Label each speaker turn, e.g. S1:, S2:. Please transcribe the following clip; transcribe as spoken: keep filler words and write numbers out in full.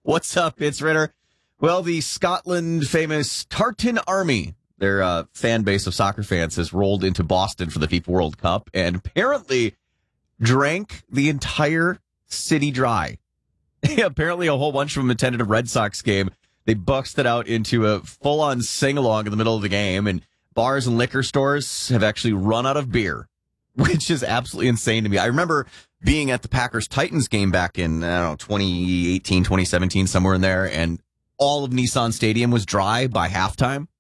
S1: What's up? It's Ritter. Well, the Scotland famous Tartan Army, their uh, fan base of soccer fans, has rolled into Boston for the FIFA World Cup and apparently drank the entire city dry. Apparently a whole bunch of them attended a Red Sox game. They busted out into a full-on sing-along in the middle of the game, and bars and liquor stores have actually run out of beer, which is absolutely insane to me. I remember being at the Packers-Titans game back in, I don't know, twenty eighteen, twenty seventeen, somewhere in there, and all of Nissan Stadium was dry by halftime.